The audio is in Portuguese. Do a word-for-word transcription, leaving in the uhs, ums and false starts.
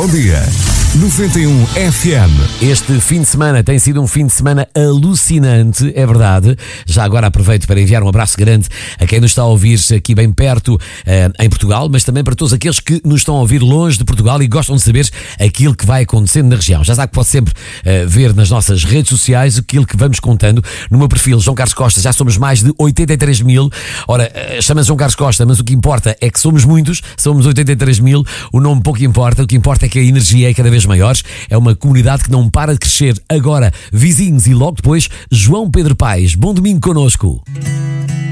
Bom dia. noventa e um F M. Este fim de semana tem sido um fim de semana alucinante, é verdade. Já agora aproveito para enviar um abraço grande a quem nos está a ouvir aqui bem perto, eh, em Portugal, mas também para todos aqueles que nos estão a ouvir longe de Portugal e gostam de saber aquilo que vai acontecendo na região. Já sabe que pode sempre eh, ver nas nossas redes sociais aquilo que vamos contando. No meu perfil, João Carlos Costa, já somos mais de oitenta e três mil. Ora, eh, chama-se João Carlos Costa, mas o que importa é que somos muitos, somos oitenta e três mil. O nome pouco importa, o que importa é que a energia é cada vez maior. É uma comunidade que não para de crescer. Agora, vizinhos e logo depois, João Pedro Paes. Bom domingo connosco.